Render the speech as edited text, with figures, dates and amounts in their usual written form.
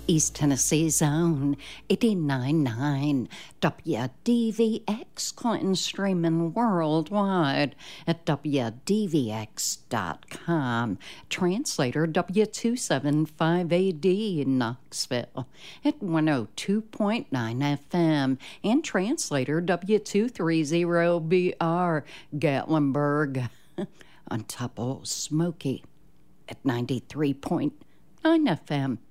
East Tennessee's own 89.9 WDVX, Clinton, streaming worldwide at WDVX.com. Translator W275AD in Knoxville at 102.9 FM. And translator W230BR Gatlinburg on Tupelo Smoky at 93.9 FM.